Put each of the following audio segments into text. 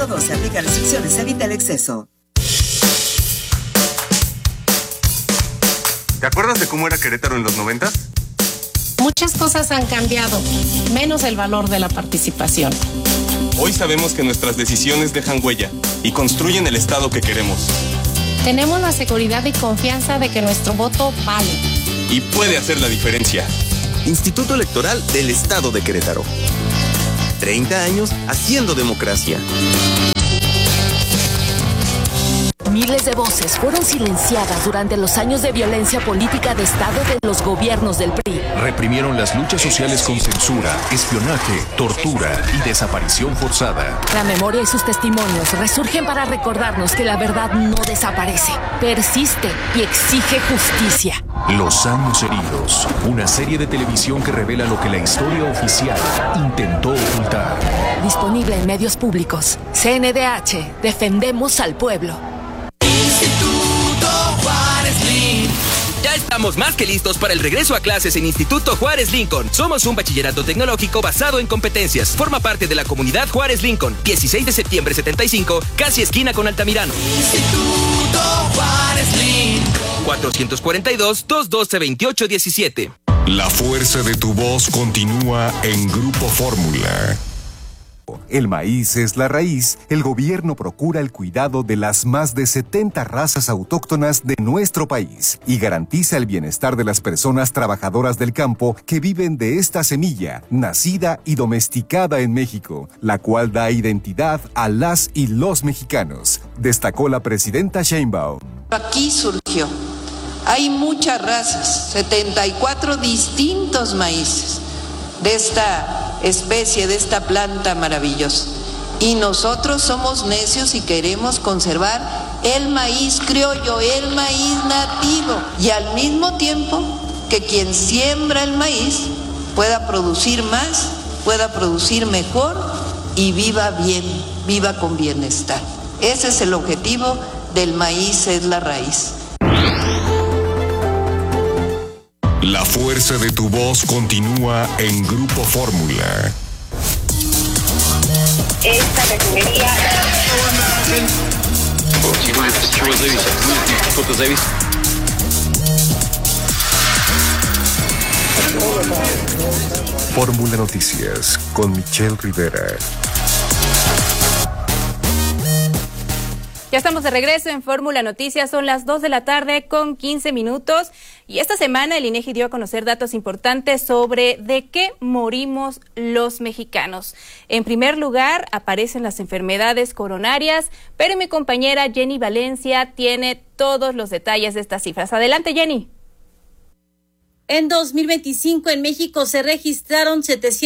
Se aplican restricciones, evita el exceso. ¿Te acuerdas de cómo era Querétaro en los 90s? Muchas cosas han cambiado, menos el valor de la participación. Hoy sabemos que nuestras decisiones dejan huella y construyen el Estado que queremos. Tenemos la seguridad y confianza de que nuestro voto vale. Y puede hacer la diferencia. Instituto Electoral del Estado de Querétaro. 30 años haciendo democracia. Miles de voces fueron silenciadas durante los años de violencia política de Estado de los gobiernos del PRI. Reprimieron las luchas sociales con censura, espionaje, tortura y desaparición forzada. La memoria y sus testimonios resurgen para recordarnos que la verdad no desaparece, persiste y exige justicia. Los años heridos, una serie de televisión que revela lo que la historia oficial intentó ocultar. Disponible en medios públicos. CNDH, defendemos al pueblo. Instituto Juárez Lincoln. Ya estamos más que listos para el regreso a clases en Instituto Juárez Lincoln. Somos un bachillerato tecnológico basado en competencias. Forma parte de la comunidad Juárez Lincoln. 16 de septiembre 75, casi esquina con Altamirano. Instituto Juárez Lincoln. 442-212-2817. La fuerza de tu voz continúa en Grupo Fórmula. El maíz es la raíz. El gobierno procura el cuidado de las más de 70 razas autóctonas de nuestro país y garantiza el bienestar de las personas trabajadoras del campo que viven de esta semilla, nacida y domesticada en México, la cual da identidad a las y los mexicanos, destacó la presidenta Sheinbaum. Aquí surgió. Hay muchas razas, 74 distintos maíces de esta especie, de esta planta maravillosa. Y nosotros somos necios y queremos conservar el maíz criollo, el maíz nativo. Y al mismo tiempo que quien siembra el maíz pueda producir más, pueda producir mejor y viva bien, viva con bienestar. Ese es el objetivo del maíz, es la raíz. La fuerza de tu voz continúa en Grupo Fórmula. Esta refinería... Fórmula Noticias con Michelle Rivera. Ya estamos de regreso en Fórmula Noticias, son las 2 de la tarde con 15 minutos y esta semana el INEGI dio a conocer datos importantes sobre de qué morimos los mexicanos. En primer lugar aparecen las enfermedades coronarias, pero mi compañera Jenny Valencia tiene todos los detalles de estas cifras. Adelante, Jenny. En 2025 en México se registraron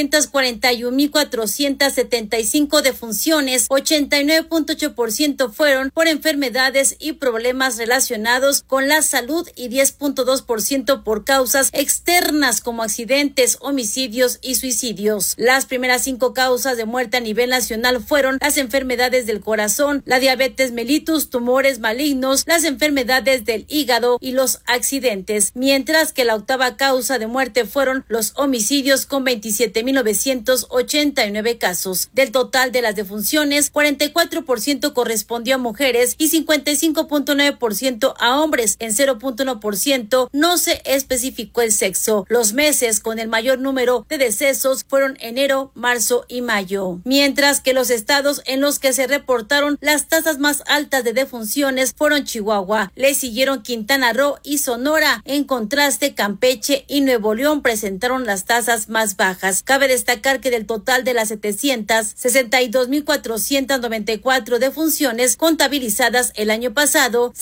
741,475 defunciones, 89.8% fueron por enfermedades y problemas relacionados con la salud y 10.2% por causas externas como accidentes, homicidios y suicidios. Las primeras 5 causas de muerte a nivel nacional fueron las enfermedades del corazón, la diabetes mellitus, tumores malignos, las enfermedades del hígado y los accidentes, mientras que la octava causa de muerte fueron los homicidios con 27,989 casos. Del total de las defunciones, 44% correspondió a mujeres y 55.9% a hombres. En 0.1% no se especificó el sexo. Los meses con el mayor número de decesos fueron enero, marzo y mayo. Mientras que los estados en los que se reportaron las tasas más altas de defunciones fueron Chihuahua. Le siguieron Quintana Roo y Sonora. En contraste, Campeche y Nuevo León presentaron las tasas más bajas. Cabe destacar que del total de las 762,494 defunciones contabilizadas el año pasado,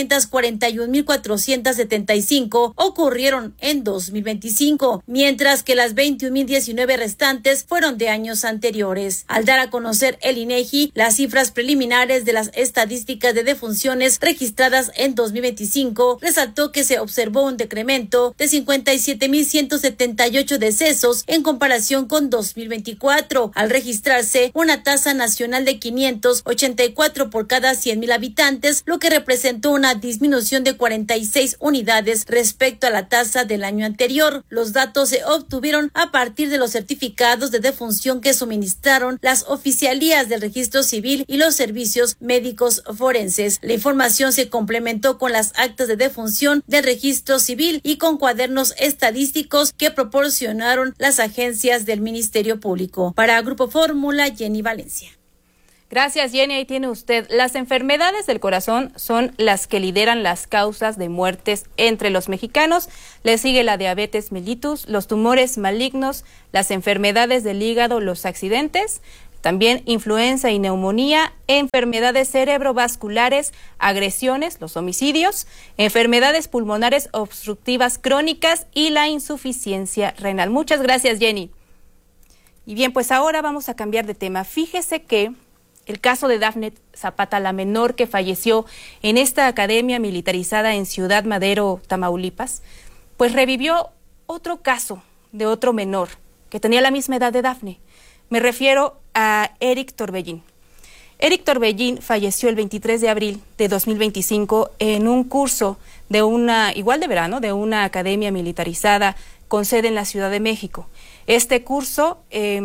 741,475 ocurrieron en 2025, mientras que las 21,019 restantes fueron de años anteriores. Al dar a conocer el INEGI las cifras preliminares de las estadísticas de defunciones registradas en 2025, resaltó que se observó un decremento de 50 57.178 decesos en comparación con 2024, al registrarse una tasa nacional de 584 por cada 100,000 habitantes, lo que representó una disminución de 46 unidades respecto a la tasa del año anterior. Los datos se obtuvieron a partir de los certificados de defunción que suministraron las oficialías del registro civil y los servicios médicos forenses. La información se complementó con las actas de defunción del registro civil y con cuadernos estadísticos que proporcionaron las agencias del Ministerio Público. Para Grupo Fórmula, Jenny Valencia. Gracias, Jenny. Ahí tiene usted. Las enfermedades del corazón son las que lideran las causas de muertes entre los mexicanos. Le sigue la diabetes mellitus, los tumores malignos, las enfermedades del hígado, los accidentes, también influenza y neumonía, enfermedades cerebrovasculares, agresiones, los homicidios, enfermedades pulmonares obstructivas crónicas y la insuficiencia renal. Muchas gracias, Jenny. Y bien, pues ahora vamos a cambiar de tema. Fíjese que el caso de Dafne Zapata, la menor que falleció en esta academia militarizada en Ciudad Madero, Tamaulipas, pues revivió otro caso de otro menor que tenía la misma edad de Dafne. Me refiero a Eric Torbellín. Eric Torbellín falleció el 23 de abril de 2025 en un curso de igual de verano, de una academia militarizada con sede en la Ciudad de México. Este curso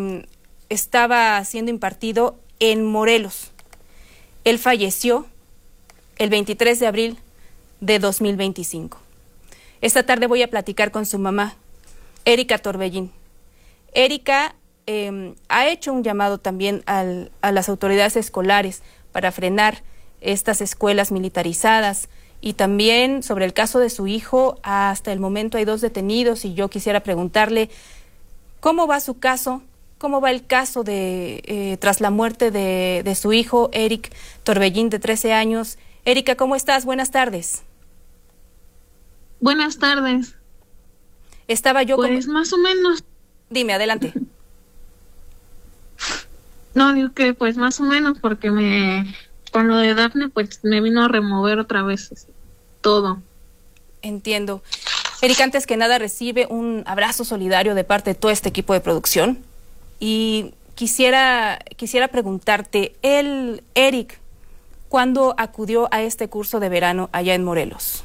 estaba siendo impartido en Morelos. Él falleció el 23 de abril de 2025. Esta tarde voy a platicar con su mamá, Erika Torbellín. Erika ha hecho un llamado también a las autoridades escolares para frenar estas escuelas militarizadas y también sobre el caso de su hijo. Hasta el momento hay 2 detenidos y yo quisiera preguntarle cómo va su caso. ¿Cómo va el caso tras la muerte de su hijo, Eric Torbellín, de 13 años? Erika, ¿cómo estás? Buenas tardes. Buenas tardes. Estaba yo pues más o menos. Dime, adelante. No, digo que pues más o menos porque con lo de Dafne pues me vino a remover otra vez todo. Entiendo. Erika, antes que nada recibe un abrazo solidario de parte de todo este equipo de producción. Y quisiera preguntarte, Eric, ¿cuándo acudió a este curso de verano allá en Morelos?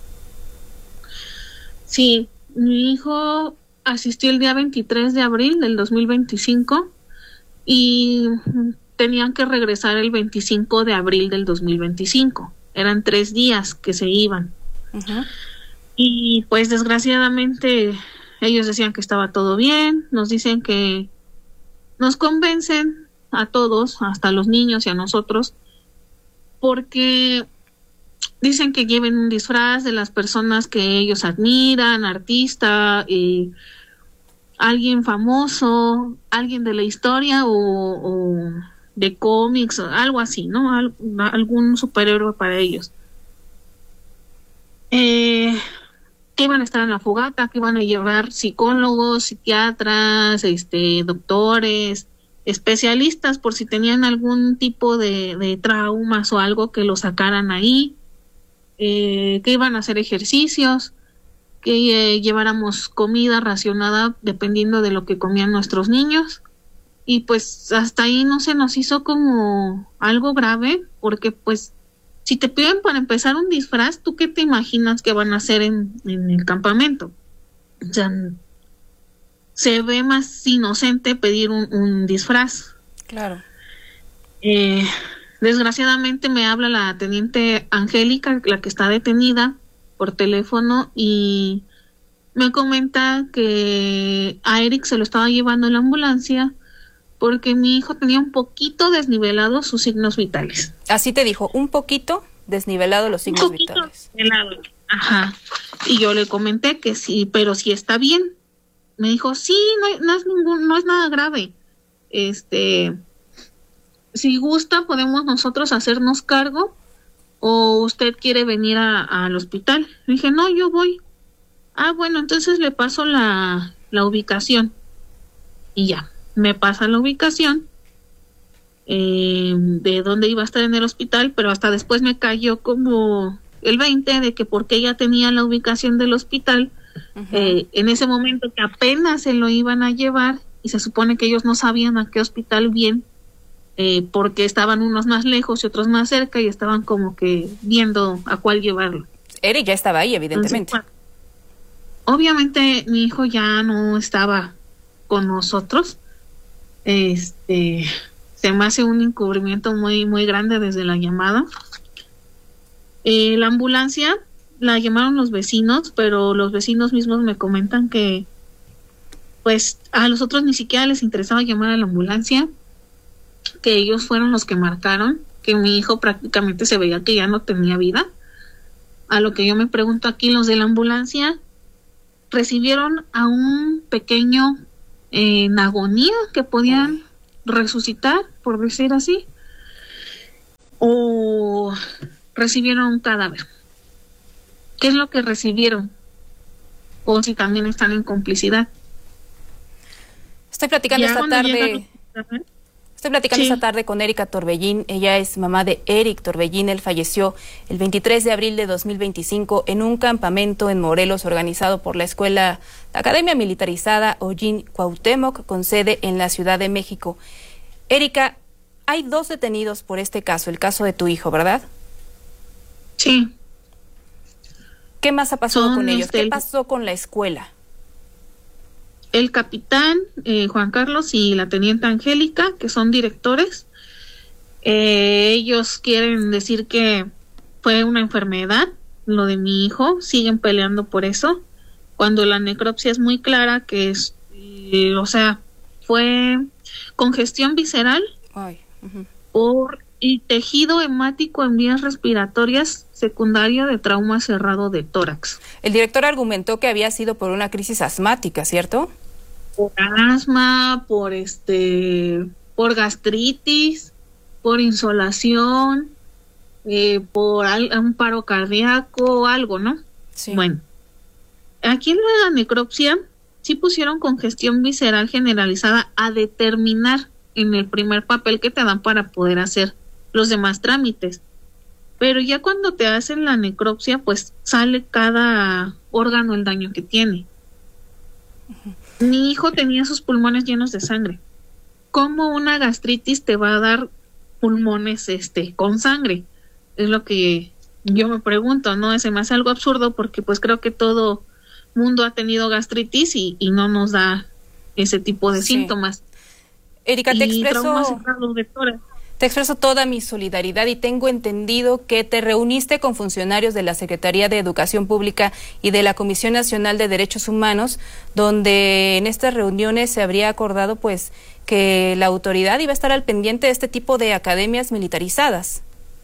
Sí, mi hijo asistió el día 23 de abril del 2025 y tenían que regresar el 25 de abril del 2025. Eran 3 días que se iban. Uh-huh. Y pues desgraciadamente ellos decían que estaba todo bien, nos dicen que nos convencen a todos, hasta a los niños y a nosotros, porque dicen que lleven un disfraz de las personas que ellos admiran, artista, alguien famoso, alguien de la historia o de cómics, algo así, ¿no? Algún superhéroe para ellos. Que iban a estar en la fogata, que iban a llevar psicólogos, psiquiatras, doctores, especialistas por si tenían algún tipo de traumas o algo, que lo sacaran ahí, que iban a hacer ejercicios, que lleváramos comida racionada dependiendo de lo que comían nuestros niños. Y pues hasta ahí no se nos hizo como algo grave, porque pues si te piden para empezar un disfraz, ¿tú qué te imaginas que van a hacer en el campamento? O sea, se ve más inocente pedir un disfraz. Claro. Desgraciadamente me habla la teniente Angélica, la que está detenida, por teléfono, y me comenta que a Eric se lo estaba llevando en la ambulancia porque mi hijo tenía un poquito desnivelados sus signos vitales. Así te dijo, un poquito desnivelado los signos vitales. Desnivelado. Ajá. Y yo le comenté que sí, pero sí está bien. Me dijo, sí, no es nada grave. Si gusta, podemos nosotros hacernos cargo, o usted quiere venir al hospital. Le dije, no, yo voy. Ah, bueno, entonces le paso la ubicación. Y ya, me pasa la ubicación de dónde iba a estar en el hospital, pero hasta después me cayó como el 20 de que porque ella tenía la ubicación del hospital, en ese momento que apenas se lo iban a llevar y se supone que ellos no sabían a qué hospital bien, porque estaban unos más lejos y otros más cerca y estaban como que viendo a cuál llevarlo. Eric ya estaba ahí, evidentemente. Entonces, obviamente mi hijo ya no estaba con nosotros. Se me hace un encubrimiento muy, muy grande desde la llamada. La ambulancia la llamaron los vecinos, pero los vecinos mismos me comentan que pues a los otros ni siquiera les interesaba llamar a la ambulancia, que ellos fueron los que marcaron, que mi hijo prácticamente se veía que ya no tenía vida. A lo que yo me pregunto aquí, los de la ambulancia recibieron a un pequeño en agonía que podían resucitar, por decir así, o recibieron un cadáver. ¿Qué es lo que recibieron? O si también están en complicidad. Estoy platicando esta tarde con Erika Torbellín. Ella es mamá de Eric Torbellín. Él falleció el 23 de abril de 2025 en un campamento en Morelos organizado por la escuela Academia Militarizada Ollín Cuauhtémoc, con sede en la Ciudad de México. Erika, hay 2 detenidos por este caso, el caso de tu hijo, ¿verdad? Sí. ¿Qué más ha pasado con ellos? ¿Qué pasó con la escuela? El capitán Juan Carlos y la teniente Angélica, que son directores, ellos quieren decir que fue una enfermedad, lo de mi hijo, siguen peleando por eso, cuando la necropsia es muy clara que es, fue congestión visceral por y tejido hemático en vías respiratorias secundario de trauma cerrado de tórax. El director argumentó que había sido por una crisis asmática, ¿cierto? Por asma, por gastritis, por insolación, por un paro cardíaco o algo, ¿no? Sí. Bueno, aquí en la necropsia sí pusieron congestión visceral generalizada a determinar en el primer papel que te dan para poder hacer los demás trámites. Pero ya cuando te hacen la necropsia, pues sale cada órgano el daño que tiene. Mi hijo tenía sus pulmones llenos de sangre. ¿Cómo una gastritis te va a dar pulmones con sangre? Es lo que yo me pregunto, ¿no? Se me hace algo absurdo porque pues creo que todo mundo ha tenido gastritis y no nos da ese tipo de síntomas. Erika, te expreso toda mi solidaridad y tengo entendido que te reuniste con funcionarios de la Secretaría de Educación Pública y de la Comisión Nacional de Derechos Humanos, donde en estas reuniones se habría acordado pues que la autoridad iba a estar al pendiente de este tipo de academias militarizadas.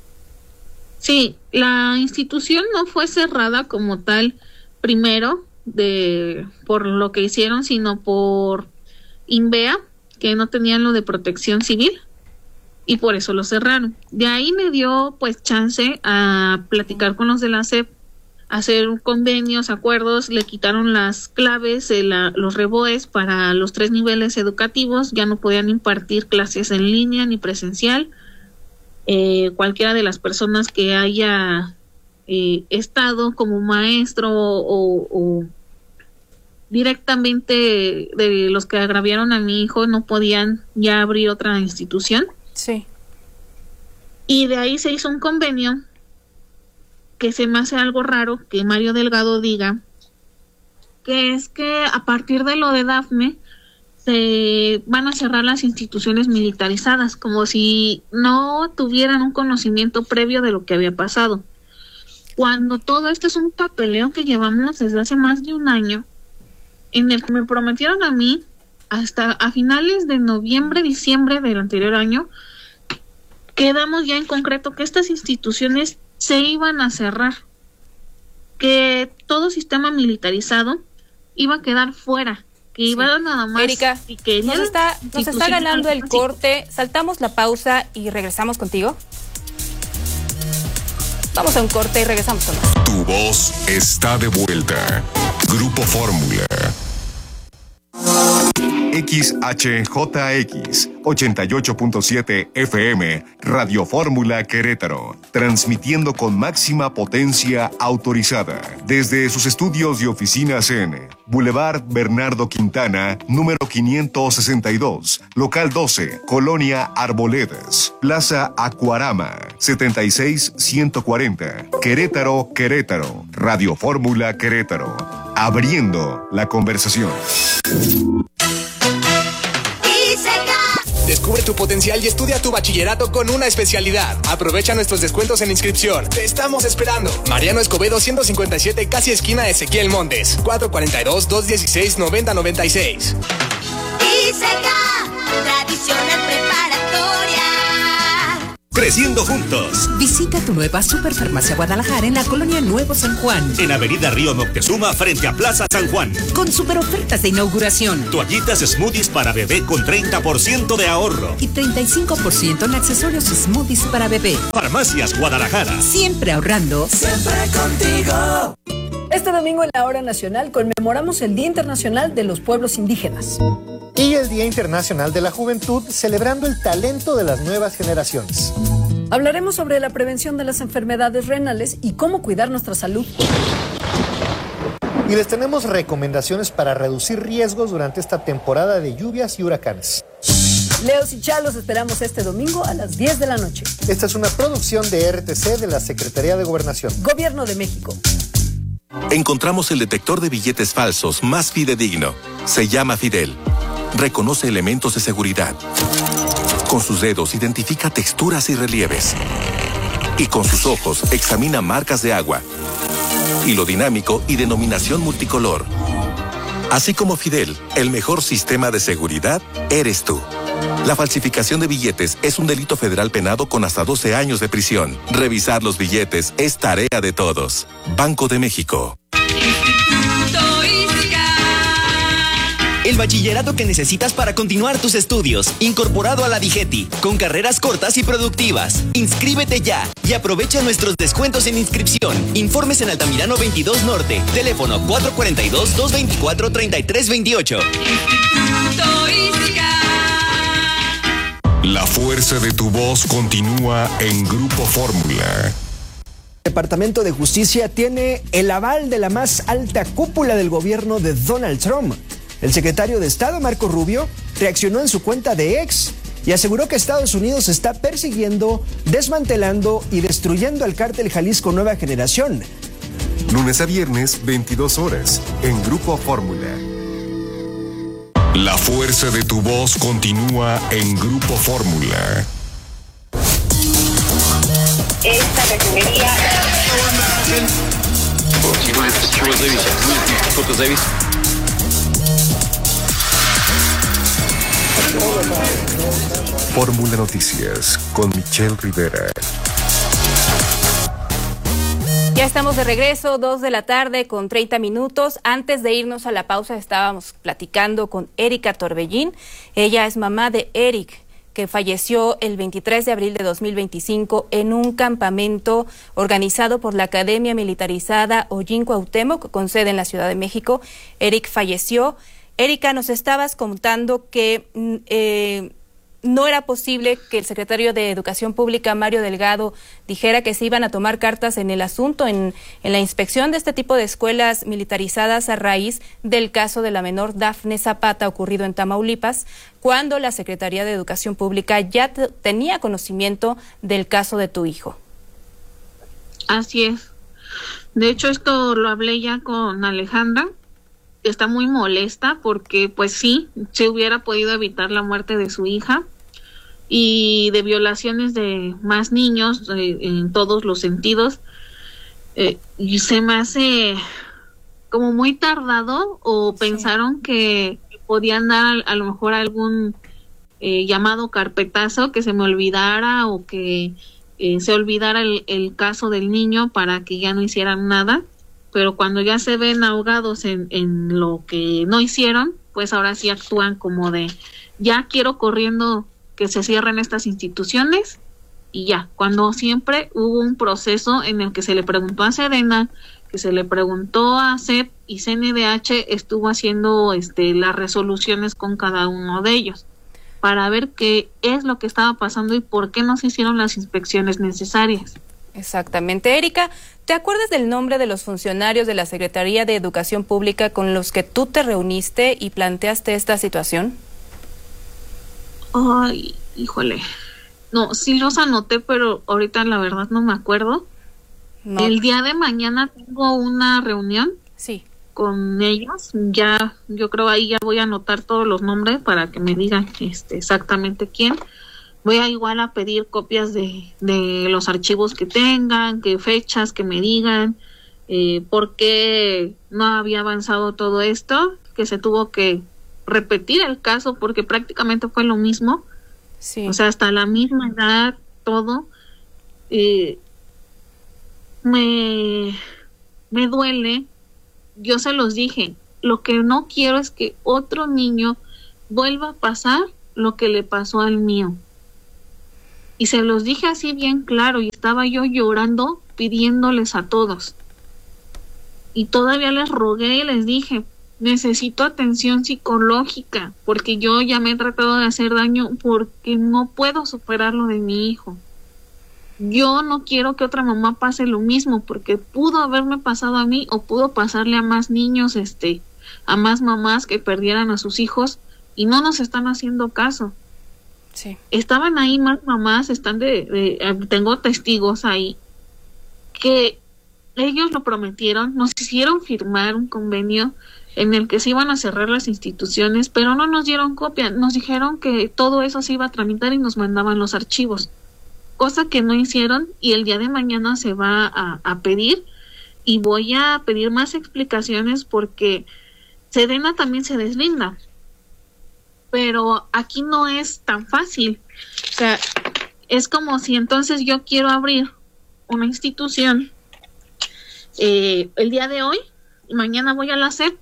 Sí, la institución no fue cerrada como tal primero por lo que hicieron, sino por INVEA, que no tenían lo de protección civil y por eso lo cerraron. De ahí me dio pues chance a platicar con los de la SEP, hacer convenios, acuerdos, le quitaron las claves, los reboes para los 3 niveles educativos, ya no podían impartir clases en línea ni presencial. Cualquiera de las personas que haya estado como maestro o directamente de los que agraviaron a mi hijo no podían ya abrir otra institución. Sí. Y de ahí se hizo un convenio que se me hace algo raro que Mario Delgado diga que es que a partir de lo de Dafne se van a cerrar las instituciones militarizadas, como si no tuvieran un conocimiento previo de lo que había pasado. Cuando todo esto es un papeleo que llevamos desde hace más de un año, en el que me prometieron a mí hasta a finales de noviembre, diciembre del anterior año, quedamos ya en concreto que estas instituciones se iban a cerrar, que todo sistema militarizado iba a quedar fuera, que iba nada más. Erika, nos está ganando el corte, saltamos la pausa y regresamos contigo. Vamos a un corte y regresamos con más. Tu voz está de vuelta. Grupo Fórmula. XHJX 88.7 FM, Radio Fórmula Querétaro, transmitiendo con máxima potencia autorizada desde sus estudios y oficinas en Boulevard Bernardo Quintana, número 562, local 12, Colonia Arboledas, Plaza Acuarama, 76140, Querétaro, Querétaro, Radio Fórmula Querétaro, abriendo la conversación. Descubre tu potencial y estudia tu bachillerato con una especialidad. Aprovecha nuestros descuentos en inscripción. Te estamos esperando. Mariano Escobedo 157, casi esquina Ezequiel Montes. 442-216-9096. Tradicional preparatoria. Creciendo juntos. Visita tu nueva Superfarmacia Guadalajara en la colonia Nuevo San Juan. En Avenida Río Moctezuma, frente a Plaza San Juan. Con super ofertas de inauguración. Toallitas smoothies para bebé con 30% de ahorro. Y 35% en accesorios smoothies para bebé. Farmacias Guadalajara. Siempre ahorrando. Siempre contigo. Este domingo en la Hora Nacional conmemoramos el Día Internacional de los Pueblos Indígenas. Y el Día Internacional de la Juventud, celebrando el talento de las nuevas generaciones. Hablaremos sobre la prevención de las enfermedades renales y cómo cuidar nuestra salud. Y les tenemos recomendaciones para reducir riesgos durante esta temporada de lluvias y huracanes. Leos y Chalos esperamos este domingo a las 10 de la noche. Esta es una producción de RTC de la Secretaría de Gobernación. Gobierno de México. Encontramos el detector de billetes falsos más fidedigno. Se llama Fidel. Reconoce elementos de seguridad. Con sus dedos identifica texturas y relieves. Y con sus ojos examina marcas de agua. Hilo dinámico y denominación multicolor. Así como Fidel, el mejor sistema de seguridad eres tú. La falsificación de billetes es un delito federal penado con hasta 12 años de prisión. Revisar los billetes es tarea de todos. Banco de México. El bachillerato que necesitas para continuar tus estudios, incorporado a la DIGETI, con carreras cortas y productivas. Inscríbete ya y aprovecha nuestros descuentos en inscripción. Informes en Altamirano 22 Norte, teléfono 442-224-3328. La fuerza de tu voz continúa en Grupo Fórmula. El Departamento de Justicia tiene el aval de la más alta cúpula del gobierno de Donald Trump. El secretario de Estado, Marco Rubio, reaccionó en su cuenta de X y aseguró que Estados Unidos está persiguiendo, desmantelando y destruyendo al cártel Jalisco Nueva Generación. Lunes a viernes, 22 horas, en Grupo Fórmula. La fuerza de tu voz continúa en Grupo Fórmula. Esta refinería. Fórmula Noticias con Michelle Rivera. Ya estamos de regreso, 2 de la tarde con 30 minutos. Antes de irnos a la pausa estábamos platicando con Erika Torbellín. Ella es mamá de Eric, que falleció el 23 de abril de 2025 en un campamento organizado por la Academia Militarizada Ollín Cuauhtémoc, con sede en la Ciudad de México. Eric falleció. Erika, nos estabas contando que no era posible que el secretario de Educación Pública, Mario Delgado, dijera que se iban a tomar cartas en el asunto, en la inspección de este tipo de escuelas militarizadas a raíz del caso de la menor Dafne Zapata ocurrido en Tamaulipas, cuando la Secretaría de Educación Pública ya tenía conocimiento del caso de tu hijo. Así es. De hecho, esto lo hablé ya con Alejandra. Está muy molesta porque, pues sí, se hubiera podido evitar la muerte de su hija y de violaciones de más niños en todos los sentidos. Y se me hace como muy tardado, o pensaron que podían dar a lo mejor algún llamado carpetazo, que se me olvidara o que se olvidara el caso del niño para que ya no hicieran nada. Pero cuando ya se ven ahogados en lo que no hicieron, pues ahora sí actúan como de, ya quiero corriendo que se cierren estas instituciones y ya, cuando siempre hubo un proceso en el que se le preguntó a Sedena, que se le preguntó a CEP y CNDH estuvo haciendo las resoluciones con cada uno de ellos para ver qué es lo que estaba pasando y por qué no se hicieron las inspecciones necesarias. Exactamente. Erika, ¿te acuerdas del nombre de los funcionarios de la Secretaría de Educación Pública con los que tú te reuniste y planteaste esta situación? Ay, híjole. No, sí los anoté, pero ahorita la verdad no me acuerdo. No. El día de mañana tengo una reunión con ellos. Ya, yo creo ahí ya voy a anotar todos los nombres para que me digan exactamente quién. Voy a igual a pedir copias de los archivos que tengan, qué fechas, que me digan por qué no había avanzado todo esto, que se tuvo que repetir el caso porque prácticamente fue lo mismo. Sí. O sea, hasta la misma edad, todo. Me duele. Yo se los dije, lo que no quiero es que otro niño vuelva a pasar lo que le pasó al mío. Y se los dije así bien claro, y estaba yo llorando pidiéndoles a todos. Y todavía les rogué y les dije, necesito atención psicológica, porque yo ya me he tratado de hacer daño porque no puedo superar lo de mi hijo. Yo no quiero que otra mamá pase lo mismo, porque pudo haberme pasado a mí o pudo pasarle a más niños, a más mamás que perdieran a sus hijos y no nos están haciendo caso. Sí. Estaban ahí más mamás, tengo testigos ahí que ellos lo prometieron, nos hicieron firmar un convenio en el que se iban a cerrar las instituciones, pero no nos dieron copia, nos dijeron que todo eso se iba a tramitar y nos mandaban los archivos, cosa que no hicieron, y el día de mañana se va a pedir, y voy a pedir más explicaciones porque Sedena también se deslinda, pero aquí no es tan fácil. O sea, es como si entonces yo quiero abrir una institución el día de hoy, y mañana voy a la SEP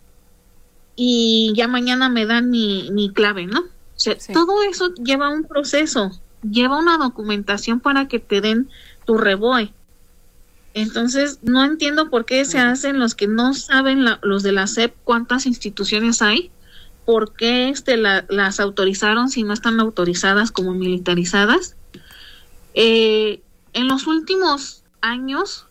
y ya mañana me dan mi clave, ¿no? O sea, sí. Todo eso lleva un proceso, lleva una documentación para que te den tu REBOE. Entonces, no entiendo por qué se hacen los que no saben, los de la SEP, cuántas instituciones hay, por qué las autorizaron si no están autorizadas como militarizadas. En los últimos años,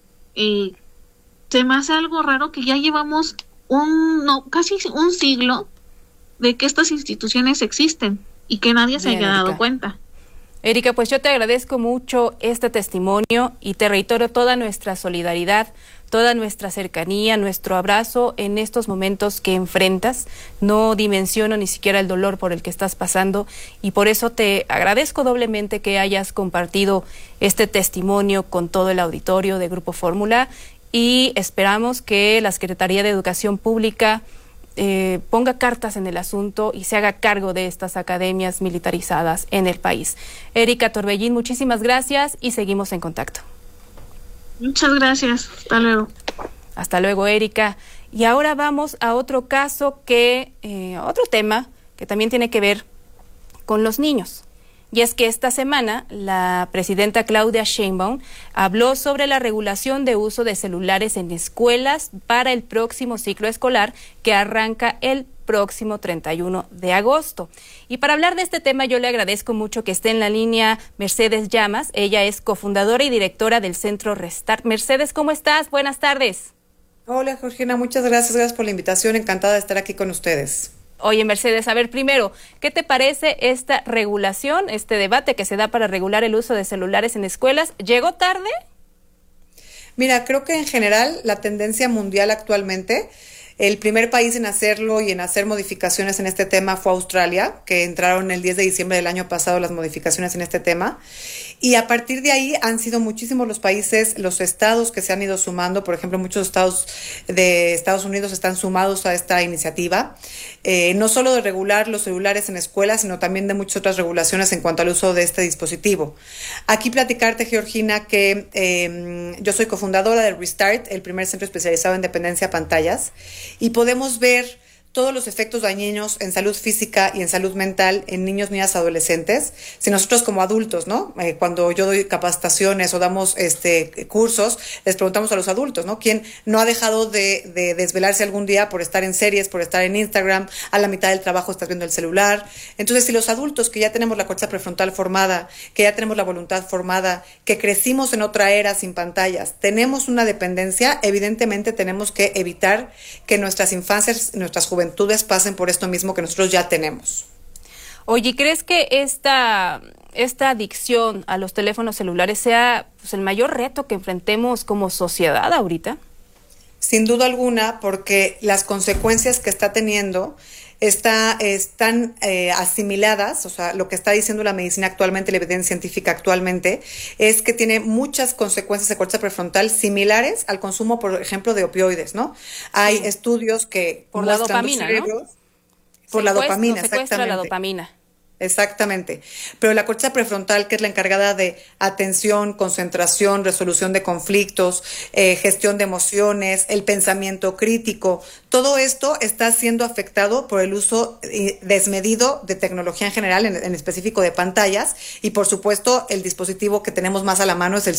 se me hace algo raro que ya llevamos casi un siglo de que estas instituciones existen y que nadie se haya dado cuenta. Erika, pues yo te agradezco mucho este testimonio y te reitero toda nuestra solidaridad, toda nuestra cercanía, nuestro abrazo en estos momentos que enfrentas. No dimensiono ni siquiera el dolor por el que estás pasando y por eso te agradezco doblemente que hayas compartido este testimonio con todo el auditorio de Grupo Fórmula y esperamos que la Secretaría de Educación Pública ponga cartas en el asunto y se haga cargo de estas academias militarizadas en el país. Erika Torbellín, muchísimas gracias y seguimos en contacto. Muchas gracias. Hasta luego. Hasta luego, Erika. Y ahora vamos a otro caso otro tema que también tiene que ver con los niños. Y es que esta semana la presidenta Claudia Sheinbaum habló sobre la regulación de uso de celulares en escuelas para el próximo ciclo escolar que arranca el próximo 31 de agosto. Y para hablar de este tema yo le agradezco mucho que esté en la línea Mercedes Llamas. Ella es cofundadora y directora del Centro Restart. Mercedes, ¿cómo estás? Buenas tardes. Hola, Georgina, muchas gracias por la invitación. Encantada de estar aquí con ustedes. Oye, Mercedes, a ver, primero, ¿qué te parece esta regulación, este debate que se da para regular el uso de celulares en escuelas? ¿Llegó tarde? Mira, creo que en general la tendencia mundial actualmente, el primer país en hacerlo y en hacer modificaciones en este tema fue Australia, que entraron el 10 de diciembre del año pasado las modificaciones en este tema. Y a partir de ahí han sido muchísimos los países, los estados que se han ido sumando. Por ejemplo, muchos estados de Estados Unidos están sumados a esta iniciativa. No solo de regular los celulares en escuelas, sino también de muchas otras regulaciones en cuanto al uso de este dispositivo. Aquí platicarte, Georgina, que yo soy cofundadora de Restart, el primer centro especializado en dependencia pantallas, y podemos ver todos los efectos dañinos en salud física y en salud mental en niños, niñas, adolescentes. Si nosotros como adultos, ¿no? Cuando yo doy capacitaciones o damos cursos, les preguntamos a los adultos, ¿no? ¿Quién no ha dejado de desvelarse algún día por estar en series, por estar en Instagram? A la mitad del trabajo estás viendo el celular. Entonces, si los adultos que ya tenemos la corteza prefrontal formada, que ya tenemos la voluntad formada, que crecimos en otra era sin pantallas, tenemos una dependencia, evidentemente tenemos que evitar que nuestras infancias, nuestras juventudes pasen por esto mismo que nosotros ya tenemos. Oye, ¿crees que esta adicción a los teléfonos celulares sea el mayor reto que enfrentemos como sociedad ahorita? Sin duda alguna, porque las consecuencias que está teniendo están asimiladas, o sea, lo que está diciendo la medicina actualmente, la evidencia científica actualmente, es que tiene muchas consecuencias de corteza prefrontal similares al consumo, por ejemplo, de opioides, ¿no? Hay estudios que por la dopamina, ¿no? Por la dopamina, secuestra la dopamina. Exactamente. Pero la corteza prefrontal, que es la encargada de atención, concentración, resolución de conflictos, gestión de emociones, el pensamiento crítico, todo esto está siendo afectado por el uso desmedido de tecnología en general, en específico de pantallas, y por supuesto el dispositivo que tenemos más a la mano es el